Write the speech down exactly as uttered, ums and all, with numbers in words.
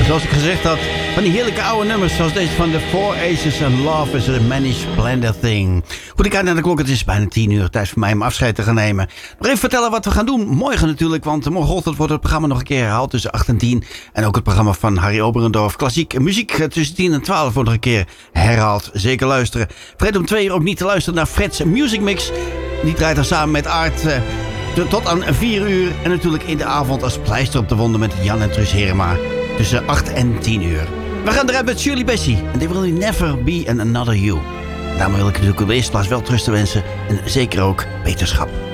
Zoals ik gezegd had, van die heerlijke oude nummers zoals deze van The Four Aces and Love is a Many Splendid Thing. Goed, ik kijk naar de klok, het is bijna tien uur. Tijd voor mij om afscheid te gaan nemen. Nog even vertellen wat we gaan doen. Morgen natuurlijk, want morgenochtend wordt het programma nog een keer herhaald tussen acht en tien. En ook het programma van Harry Oberendorf. Klassiek muziek tussen tien en twaalf wordt nog een keer herhaald. Zeker luisteren. Vergeet om twee uur ook niet te luisteren naar Fred's Music Mix. Die draait dan samen met Art... Uh, tot aan vier uur. En natuurlijk in de avond als pleister op de wonden met Jan en Truus Herema. Tussen acht en tien uur. We gaan eruit met Shirley Bassey. En They Will Never Be Another You. Daarom wil ik natuurlijk op de eerste plaats wel trust te wensen. En zeker ook wetenschap.